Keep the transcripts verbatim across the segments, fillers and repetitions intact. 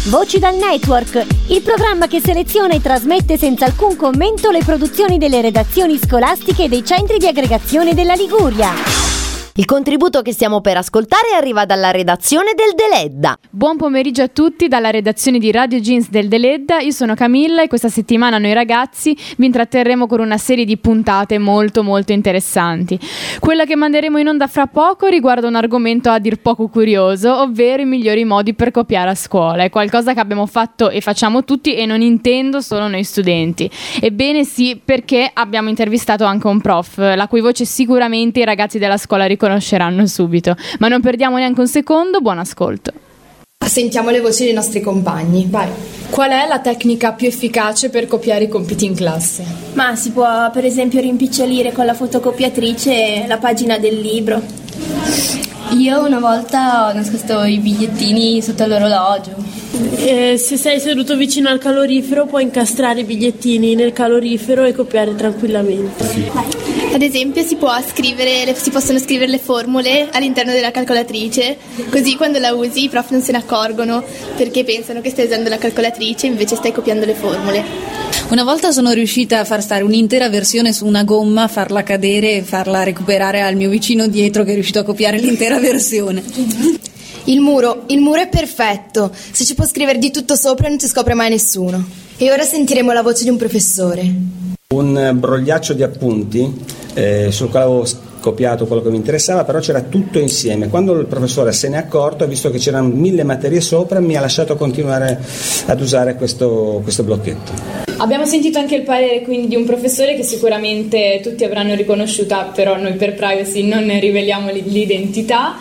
Voci dal Network, il programma che seleziona e trasmette senza alcun commento le produzioni delle redazioni scolastiche e dei centri di aggregazione della Liguria. Il contributo che stiamo per ascoltare arriva dalla redazione del Deledda. Buon pomeriggio a tutti dalla redazione di Radio Jeans del Deledda. Io sono Camilla e questa settimana noi ragazzi vi intratterremo con una serie di puntate molto molto interessanti. Quella che manderemo in onda fra poco riguarda un argomento a dir poco curioso, ovvero i migliori modi per copiare a scuola. È qualcosa che abbiamo fatto e facciamo tutti e non intendo solo noi studenti. Ebbene sì, perché abbiamo intervistato anche un prof, la cui voce sicuramente i ragazzi della scuola riconosceranno subito. Ma non perdiamo neanche un secondo, buon ascolto. Sentiamo le voci dei nostri compagni. Vai. Qual è la tecnica più efficace per copiare i compiti in classe? Ma si può per esempio rimpicciolire con la fotocopiatrice la pagina del libro. Io una volta ho nascosto i bigliettini sotto l'orologio. Eh, se sei seduto vicino al calorifero puoi incastrare i bigliettini nel calorifero e copiare tranquillamente. Ad esempio si può scrivere, le, si possono scrivere le formule all'interno della calcolatrice, così quando la usi i prof non se ne accorgono perché pensano che stai usando la calcolatrice, invece stai copiando le formule. Una volta sono riuscita a far stare un'intera versione su una gomma, farla cadere e farla recuperare al mio vicino dietro che è riuscito a copiare l'intera versione. Il muro, il muro è perfetto, se ci può scrivere di tutto sopra non ci scopre mai nessuno. E ora sentiremo la voce di un professore. Un brogliaccio di appunti eh, sul quale avevo copiato quello che mi interessava, però c'era tutto insieme. Quando il professore se ne è accorto, ha visto che c'erano mille materie sopra, mi ha lasciato continuare ad usare questo, questo blocchetto. Abbiamo sentito anche il parere quindi di un professore che sicuramente tutti avranno riconosciuta, però noi per privacy non ne riveliamo l'identità.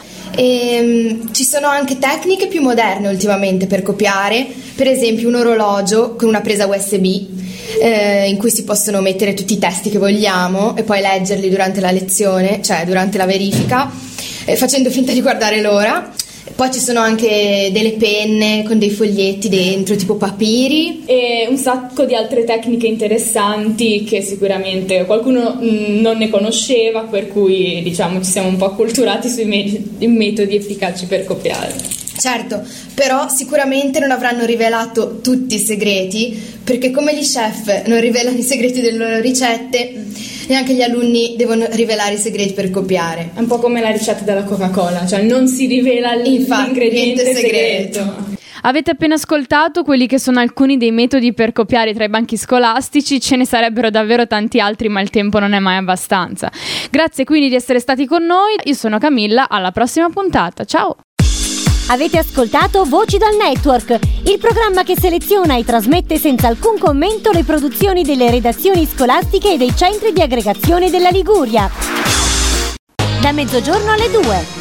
E, um, ci sono anche tecniche più moderne ultimamente per copiare, per esempio un orologio con una presa U S B eh, in cui si possono mettere tutti i testi che vogliamo e poi leggerli durante la lezione, cioè durante la verifica, eh, facendo finta di guardare l'ora. Poi ci sono anche delle penne con dei foglietti dentro, tipo papiri. E un sacco di altre tecniche interessanti che sicuramente qualcuno mh, non ne conosceva, per cui diciamo ci siamo un po' acculturati sui me- metodi efficaci per copiare. Certo, però sicuramente non avranno rivelato tutti i segreti, perché come gli chef non rivelano i segreti delle loro ricette, neanche gli alunni devono rivelare i segreti per copiare. È un po' come la ricetta della Coca-Cola, cioè non si rivela l'ingrediente segreto. segreto. Avete appena ascoltato quelli che sono alcuni dei metodi per copiare tra i banchi scolastici, ce ne sarebbero davvero tanti altri, ma il tempo non è mai abbastanza. Grazie quindi di essere stati con noi, io sono Camilla, alla prossima puntata, ciao! Avete ascoltato Voci dal Network, il programma che seleziona e trasmette senza alcun commento le produzioni delle redazioni scolastiche e dei centri di aggregazione della Liguria. Da mezzogiorno alle due.